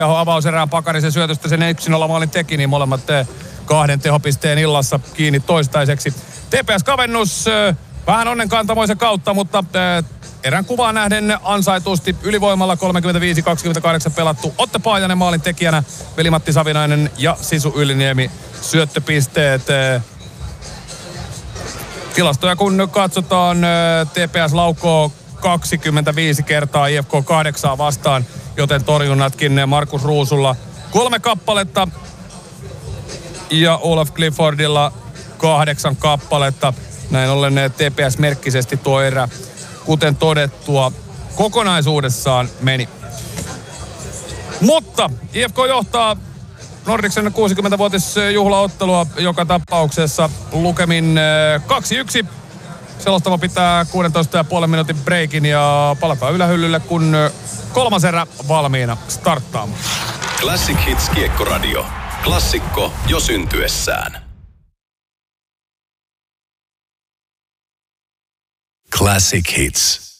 avauserään Pakarisen syötöstä sen 1-0 maalin teki, niin molemmat 2 tehopisteen illassa kiinni toistaiseksi. TPS-kavennus vähän onnenkantamoisen kautta, mutta erän kuvaan nähden ansaitusti ylivoimalla 35-28 pelattu. Otte Paajanen maalin tekijänä, Veli-Matti Savinainen ja Sisu Yliniemi syöttöpisteet. Tilastoja kun katsotaan, TPS laukoo 25 kertaa IFK 8 vastaan, joten torjunnatkin Markus Ruusulla 3 kappaletta ja Olaf Cliffordilla 8 kappaletta. Näin ollen TPS-merkkisesti tuo erä, kuten todettua, kokonaisuudessaan meni. Mutta IFK johtaa Nordicsen 60-vuotisjuhlaottelua joka tapauksessa lukemin 2-1. Selostamo pitää 16,5 minuutin breikin ja palataan ylähyllylle, kun 3. erä valmiina starttaamaan. Classic Hits -kiekkoradio. Klassikko jo syntyessään. Classic Hits.